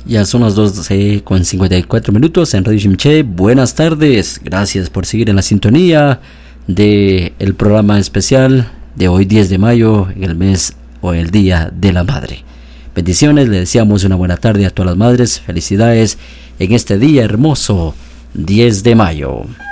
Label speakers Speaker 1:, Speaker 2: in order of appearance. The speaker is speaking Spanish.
Speaker 1: Ya son las 12 con 54 minutos en Radio Chimché. Buenas tardes, gracias por seguir en la sintonía del programa especial de hoy 10 de mayo, en el mes o el Día de la Madre. Bendiciones, le deseamos una buena tarde a todas las madres, felicidades en este día hermoso, 10 de mayo.